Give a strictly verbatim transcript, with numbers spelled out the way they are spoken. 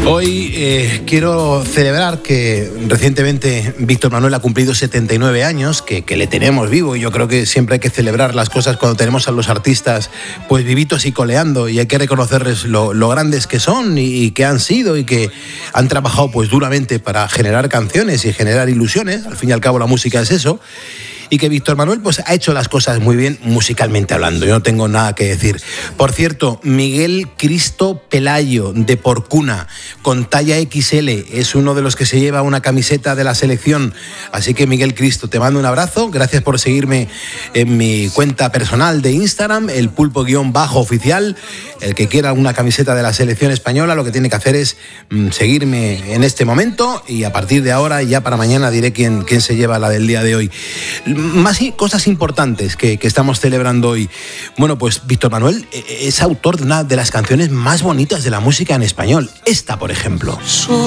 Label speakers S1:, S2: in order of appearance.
S1: Hoy eh, quiero celebrar que recientemente Víctor Manuel ha cumplido setenta y nueve años, que, que le tenemos vivo, y yo creo que siempre hay que celebrar las cosas cuando tenemos a los artistas pues vivitos y coleando, y hay que reconocerles lo, lo grandes que son y, y que han sido y que han trabajado pues duramente para generar canciones y generar ilusiones. Al fin y al cabo la música es eso. Y que Víctor Manuel pues ha hecho las cosas muy bien musicalmente hablando, yo no tengo nada que decir. Por cierto, Miguel Cristo Pelayo, de Porcuna, con talla equis ele, es uno de los que se lleva una camiseta de la selección. Así que Miguel Cristo, te mando un abrazo, gracias por seguirme en mi cuenta personal de Instagram, el pulpo guión bajo oficial. El que quiera una camiseta de la selección española lo que tiene que hacer es mmm, seguirme en este momento, y a partir de ahora, ya para mañana, diré quién, quién se lleva la del día de hoy. Más cosas importantes que, que estamos celebrando hoy. Bueno, pues Víctor Manuel es autor de una de las canciones más bonitas de la música en español. Esta, por ejemplo.